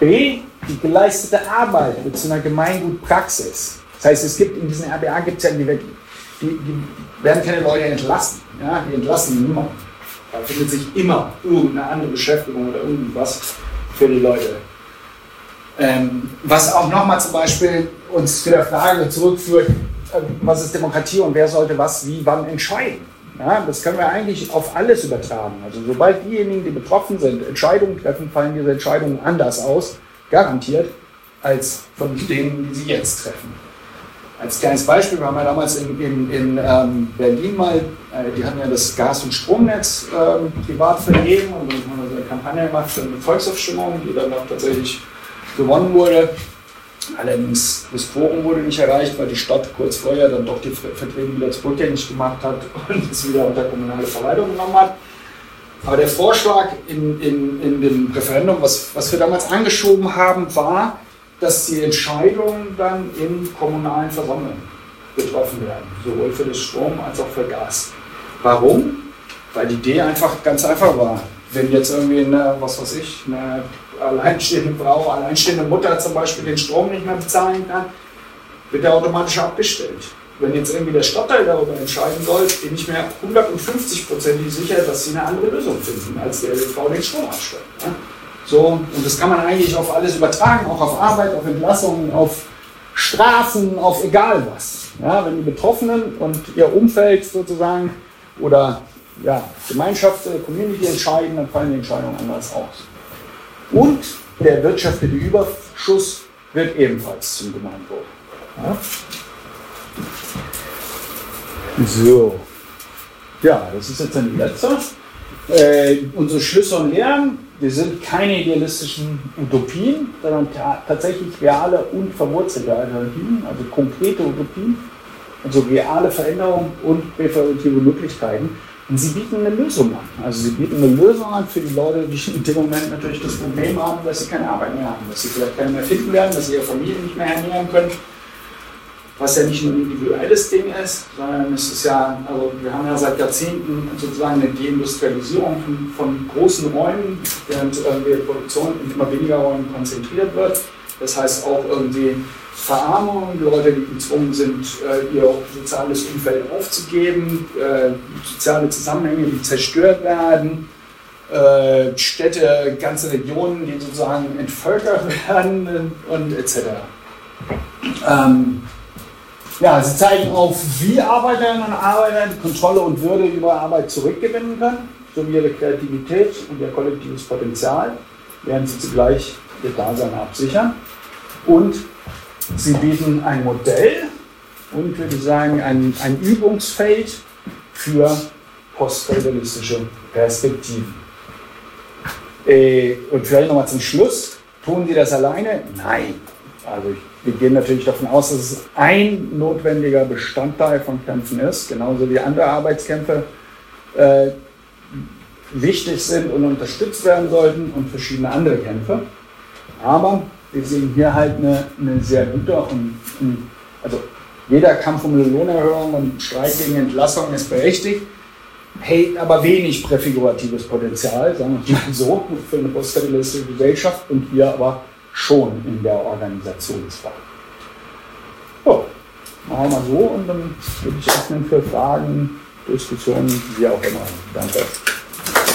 B, die geleistete Arbeit wird zu einer Gemeingutpraxis. Das heißt, es gibt in diesen RBA gibt es ja, die werden keine Leute entlassen. Ja? Die entlassen niemanden. Da findet sich immer irgendeine andere Beschäftigung oder irgendwas für die Leute. Was auch nochmal zum Beispiel uns zu der Frage zurückführt, was ist Demokratie und wer sollte was, wie, wann entscheiden. Ja, das können wir eigentlich auf alles übertragen. Also sobald diejenigen, die betroffen sind, Entscheidungen treffen, fallen diese Entscheidungen anders aus, garantiert, als von denen, die sie jetzt treffen. Als kleines Beispiel, wir haben ja damals in Berlin mal, die hatten ja das Gas- und Stromnetz privat vergeben und dann haben wir so eine Kampagne gemacht für eine Volksabstimmung, die dann auch tatsächlich gewonnen wurde. Allerdings das Quorum wurde nicht erreicht, weil die Stadt kurz vorher dann doch die Verträge wieder zurückgängig gemacht hat und es wieder unter kommunale Verwaltung genommen hat. Aber der Vorschlag in dem Referendum, was wir damals angeschoben haben, war, dass die Entscheidungen dann in kommunalen Versammlungen getroffen werden, sowohl für das Strom als auch für Gas. Warum? Weil die Idee einfach ganz einfach war. Wenn jetzt irgendwie eine alleinstehende Frau, alleinstehende Mutter zum Beispiel den Strom nicht mehr bezahlen kann, wird er automatisch abgestellt. Wenn jetzt irgendwie der Stadtteil darüber entscheiden soll, bin ich mir 150% sicher, dass sie eine andere Lösung finden, als die Frau den Strom abstellt. Ja? So, und das kann man eigentlich auf alles übertragen, auch auf Arbeit, auf Entlassungen, auf Strafen, auf egal was. Ja, wenn die Betroffenen und ihr Umfeld sozusagen oder ja, Gemeinschaft, Community entscheiden, dann fallen die Entscheidungen anders aus. Und der wirtschaftliche Überschuss wird ebenfalls zum Gemeinwohl. Ja? So. Ja, das ist jetzt dann die letzte. Unsere Schlüsse und Lehren, wir sind keine idealistischen Utopien, sondern tatsächlich reale und verwurzelte Alternativen, also konkrete Utopien, also reale Veränderungen und reparative Möglichkeiten. Und sie bieten eine Lösung an. Also sie bieten eine Lösung an für die Leute, die in dem Moment natürlich das Problem haben, dass sie keine Arbeit mehr haben, dass sie vielleicht keine mehr finden werden, dass sie ihre Familie nicht mehr ernähren können. Was ja nicht nur ein individuelles Ding ist, sondern es ist ja, also wir haben ja seit Jahrzehnten sozusagen eine Deindustrialisierung von großen Räumen, während die Produktion in immer weniger Räumen konzentriert wird. Das heißt auch irgendwie Verarmung, Leute, die gezwungen sind, ihr soziales Umfeld aufzugeben, soziale Zusammenhänge, die zerstört werden, Städte, ganze Regionen, die sozusagen entvölkert werden und etc. Ja, sie zeigen auf, wie Arbeiterinnen und Arbeiter die Kontrolle und Würde über Arbeit zurückgewinnen können, sowie ihre Kreativität und ihr kollektives Potenzial, während sie zugleich ihr Dasein absichern. Und sie bieten ein Modell und, würde ich sagen, ein Übungsfeld für postfeudalistische Perspektiven. Und vielleicht nochmal zum Schluss, tun sie das alleine? Nein. Also wir gehen natürlich davon aus, dass es ein notwendiger Bestandteil von Kämpfen ist, genauso wie andere Arbeitskämpfe wichtig sind und unterstützt werden sollten und verschiedene andere Kämpfe. Aber wir sehen hier halt eine sehr gute also jeder Kampf um eine Lohnerhöhung und Streik gegen Entlassung ist berechtigt, aber wenig präfiguratives Potenzial, sagen wir mal so, für eine postfeudalistische Gesellschaft und hier aber schon in der Organisationsfrage. So, machen wir mal so und dann würde ich öffnen für Fragen, Diskussionen, wie auch immer. Danke.